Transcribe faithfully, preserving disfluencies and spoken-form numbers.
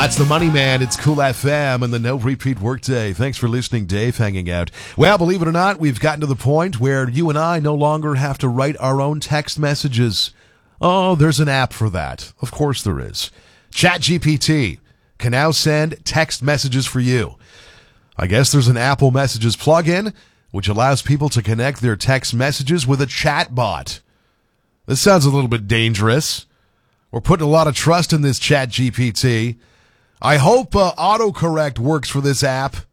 It's the Money Man. It's Cool F M and the No Repeat Workday. Thanks for listening, Dave, hanging out. Well, believe it or not, we've gotten to the point where you and I no longer have to write our own text messages. Oh, there's an app for that. Of course there is. ChatGPT can now send text messages for you. I guess there's an Apple Messages plugin which allows people to connect their text messages with a chat bot. This sounds a little bit dangerous. We're putting a lot of trust in this ChatGPT. I hope uh, autocorrect works for this app.